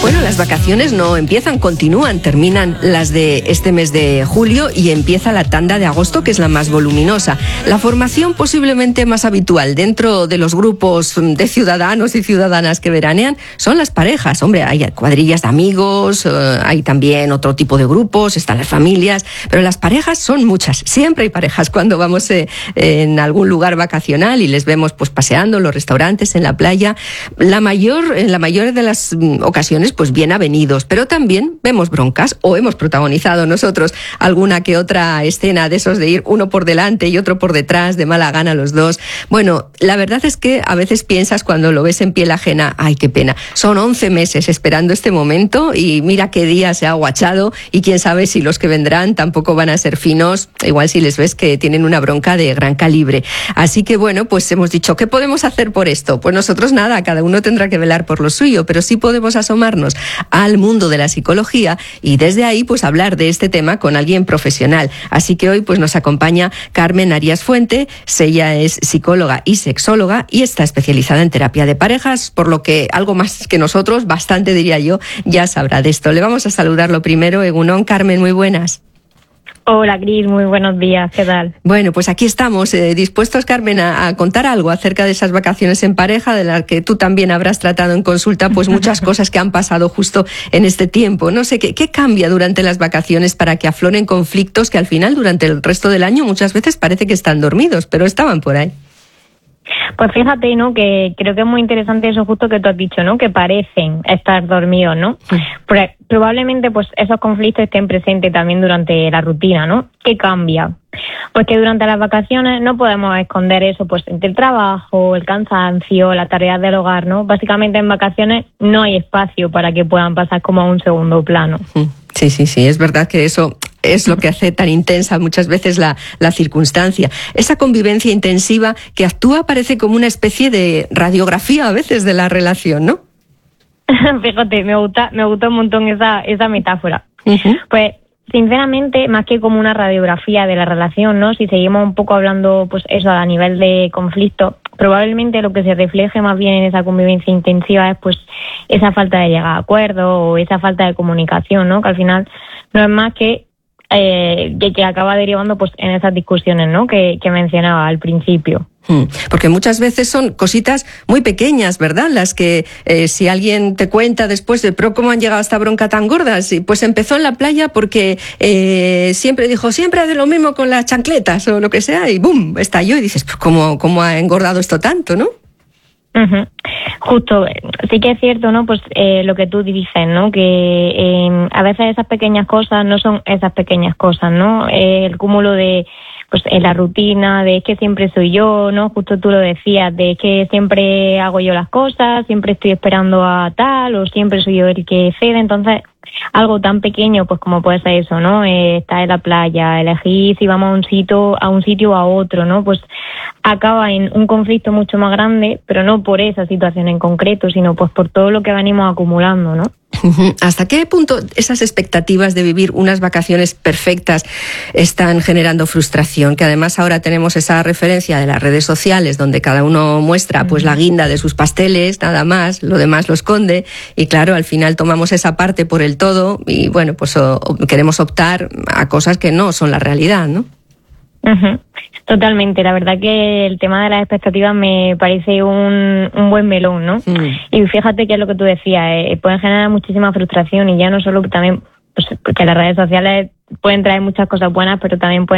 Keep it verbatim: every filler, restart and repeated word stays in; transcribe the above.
Bueno, las vacaciones no empiezan, continúan, terminan las de este mes de julio y empieza la tanda de agosto, que es la más voluminosa. La formación posiblemente más habitual dentro de los grupos de ciudadanos y ciudadanas que veranean son las parejas. Hombre, hay cuadrillas de amigos, eh, hay también otro tipo de grupos, están las familias, pero las parejas son muchas. Siempre hay parejas cuando vamos eh, en algún lugar vacacional y les vemos pues paseando en los restaurantes, en la playa. La mayor, en la mayor de las ocasiones, pues bien avenidos, pero también vemos broncas o hemos protagonizado nosotros alguna que otra escena de esos de ir uno por delante y otro por detrás, de mala gana los dos. Bueno, la verdad es que a veces piensas cuando lo ves en piel ajena, ay, qué pena, son once meses esperando este momento y mira qué día se ha aguachado y quién sabe si los que vendrán tampoco van a ser finos, igual si les ves que tienen una bronca de gran calibre. Así que bueno, pues hemos dicho, ¿qué podemos hacer por esto? Pues nosotros nada, cada uno tendrá que velar por lo suyo, pero sí podemos asomarnos al mundo de la psicología y desde ahí pues hablar de este tema con alguien profesional. Así que hoy pues nos acompaña Carmen Arias Fuente. Ella es psicóloga y sexóloga y está especializada en terapia de parejas, por lo que algo más que nosotros, bastante diría yo, ya sabrá de esto. Le vamos a saludar lo primero. Egunon, Carmen, muy buenas. Hola, Cris, muy buenos días, ¿qué tal? Bueno, pues aquí estamos, eh, dispuestos, Carmen, a, a contar algo acerca de esas vacaciones en pareja, de las que tú también habrás tratado en consulta, pues muchas cosas que han pasado justo en este tiempo. No sé, ¿qué, qué cambia durante las vacaciones para que afloren conflictos que al final, durante el resto del año, muchas veces parece que están dormidos, pero estaban por ahí? Pues fíjate, ¿no?, que creo que es muy interesante eso justo que tú has dicho, ¿no?, que parecen estar dormidos, ¿no? Sí. Pero probablemente pues esos conflictos estén presentes también durante la rutina, ¿no? ¿Qué cambia? Pues que durante las vacaciones no podemos esconder eso, pues entre el trabajo, el cansancio, las tareas del hogar, ¿no? Básicamente en vacaciones no hay espacio para que puedan pasar como a un segundo plano. Sí, sí, sí, es verdad que eso es lo que hace tan intensa muchas veces la, la circunstancia. Esa convivencia intensiva que actúa parece como una especie de radiografía a veces de la relación, ¿no? Fíjate, me gusta, me gusta un montón esa, esa metáfora. Uh-huh. Pues, sinceramente, más que como una radiografía de la relación, ¿no? Si seguimos un poco hablando, pues eso, a nivel de conflicto, probablemente lo que se refleje más bien en esa convivencia intensiva es, pues, esa falta de llegar a acuerdo o esa falta de comunicación, ¿no? Que al final no es más que Eh, que, que acaba derivando pues en esas discusiones, ¿no?, que, que mencionaba al principio. Porque muchas veces son cositas muy pequeñas, ¿verdad? Las que eh, si alguien te cuenta después de, pero ¿cómo han llegado a esta bronca tan gorda? Sí, pues empezó en la playa porque eh, siempre dijo, siempre hace lo mismo con las chancletas o lo que sea, y ¡bum!, estalló y dices, pues ¿cómo, cómo ha engordado esto tanto, no? Uh-huh. Justo, sí que es cierto, ¿no? Pues eh, lo que tú dices, ¿no? Que eh, a veces esas pequeñas cosas no son esas pequeñas cosas, ¿no? Eh, el cúmulo de, pues en la rutina, de es que siempre soy yo, ¿no? Justo tú lo decías, de que siempre hago yo las cosas, siempre estoy esperando a tal, o siempre soy yo el que cede. Entonces, algo tan pequeño, pues como puede ser eso, ¿no? Eh, estar en la playa, elegir si vamos a un sitio, a un sitio o a otro, ¿no? Pues acaba en un conflicto mucho más grande, pero no por esa situación en concreto, sino pues por todo lo que venimos acumulando, ¿no? ¿Hasta qué punto esas expectativas de vivir unas vacaciones perfectas están generando frustración? Que además ahora tenemos esa referencia de las redes sociales donde cada uno muestra pues la guinda de sus pasteles, nada más, lo demás lo esconde y claro, al final tomamos esa parte por el todo y bueno, pues o, o queremos optar a cosas que no son la realidad, ¿no? Uh-huh. Totalmente, la verdad que el tema de las expectativas me parece un, un buen melón, ¿no? Mm. Y fíjate que es lo que tú decías, eh, pueden generar muchísima frustración y ya no solo que también, pues, porque las redes sociales pueden traer muchas cosas buenas, pero también pueden